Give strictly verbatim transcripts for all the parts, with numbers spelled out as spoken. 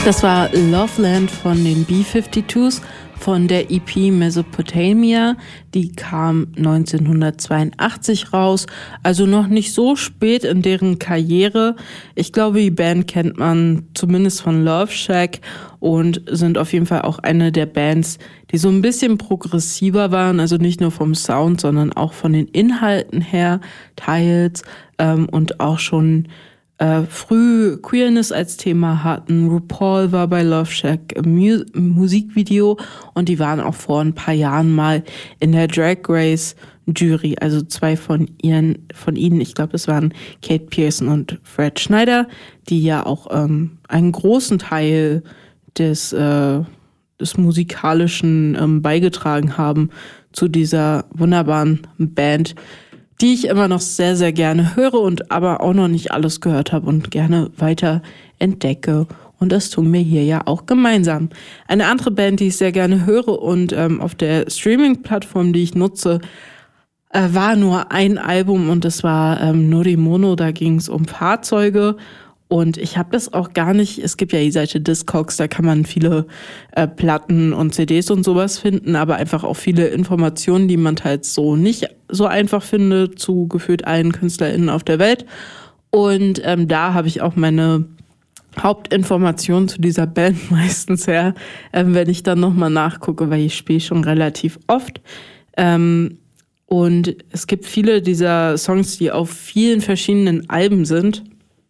Das war Loveland von den B fünfundfünfzig von der E P Mesopotamia. Die kam neunzehnhundertzweiundachtzig raus, also noch nicht so spät in deren Karriere. Ich glaube, die Band kennt man zumindest von Love Shack und sind auf jeden Fall auch eine der Bands, die so ein bisschen progressiver waren, also nicht nur vom Sound, sondern auch von den Inhalten her, teils ähm, und auch schon Äh, früh Queerness als Thema hatten. RuPaul war bei Love Shack im Mu- Musikvideo und die waren auch vor ein paar Jahren mal in der Drag Race Jury, also zwei von ihren, von ihnen, ich glaube, es waren Kate Pearson und Fred Schneider, die ja auch ähm, einen großen Teil des, äh, des Musikalischen ähm, beigetragen haben zu dieser wunderbaren Band, die ich immer noch sehr, sehr gerne höre und aber auch noch nicht alles gehört habe und gerne weiter entdecke. Und das tun wir hier ja auch gemeinsam. Eine andere Band, die ich sehr gerne höre und ähm, auf der Streaming-Plattform, die ich nutze, äh, war nur ein Album und das war ähm, Norimono, da ging es um Fahrzeuge. Und ich habe das auch gar nicht, es gibt ja die Seite Discogs, da kann man viele äh, Platten und C Ds und sowas finden, aber einfach auch viele Informationen, die man halt so nicht so einfach findet zu gefühlt allen KünstlerInnen auf der Welt. Und ähm, da habe ich auch meine Hauptinformationen zu dieser Band meistens her, ähm, wenn ich dann nochmal nachgucke, weil ich spiele schon relativ oft. Ähm, und es gibt viele dieser Songs, die auf vielen verschiedenen Alben sind.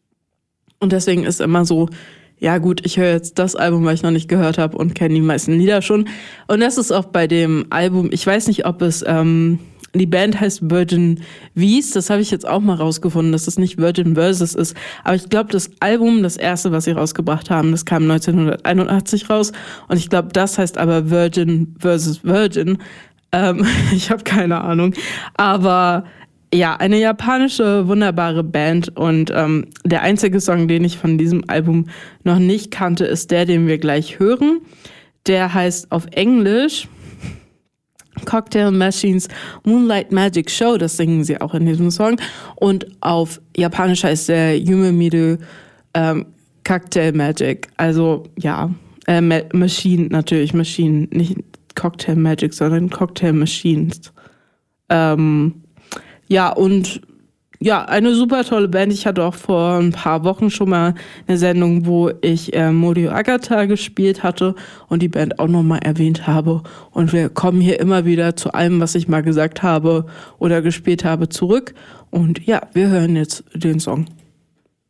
Und deswegen ist immer so, ja gut, ich höre jetzt das Album, weil ich noch nicht gehört habe und kenne die meisten Lieder schon. Und das ist auch bei dem Album, ich weiß nicht, ob es, ähm, die Band heißt Virgin V's, das habe ich jetzt auch mal rausgefunden, dass es nicht Virgin Versus ist. Aber ich glaube, das Album, das erste, was sie rausgebracht haben, das kam neunzehnhunderteinundachtzig raus. Und ich glaube, das heißt aber Virgin versus Virgin. Ähm, ich habe keine Ahnung. Aber ja, eine japanische, wunderbare Band und ähm, der einzige Song, den ich von diesem Album noch nicht kannte, ist der, den wir gleich hören. Der heißt auf Englisch Cocktail Machines Moonlight Magic Show, das singen sie auch in diesem Song. Und auf Japanisch heißt der Yume Miru ähm, Cocktail Magic, also ja, äh, Ma- Machine natürlich, Machine, nicht Cocktail Magic, sondern Cocktail Machines. Ähm... Ja, und ja, eine super tolle Band. Ich hatte auch vor ein paar Wochen schon mal eine Sendung, wo ich äh, Morio Agata gespielt hatte und die Band auch nochmal erwähnt habe. Und wir kommen hier immer wieder zu allem, was ich mal gesagt habe oder gespielt habe, zurück. Und ja, wir hören jetzt den Song.